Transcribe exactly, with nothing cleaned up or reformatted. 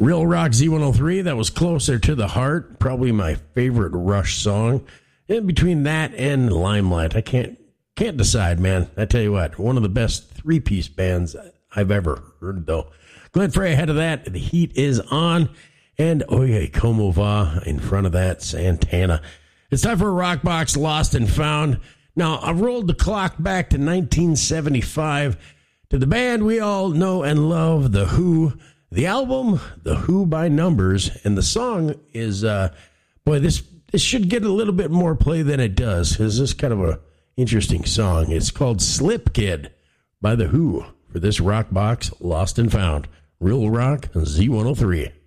Real Rock Z one oh three, that was Closer to the Heart, probably my favorite Rush song. In between that and Limelight, I can't can't decide, man. I tell you what, one of the best three-piece bands I've ever heard, though. Glenn Frey ahead of that, The Heat is On, and Oye Como Va in front of that, Santana. It's time for a Rock Box Lost and Found. Now, I rolled the clock back to nineteen seventy-five to the band we all know and love, The Who. The album, The Who by Numbers, and the song is, uh, boy, this this should get a little bit more play than it does, because this is kind of a interesting song. It's called Slip Kid by The Who for this Rock Box Lost and Found. Real Rock Z one oh three.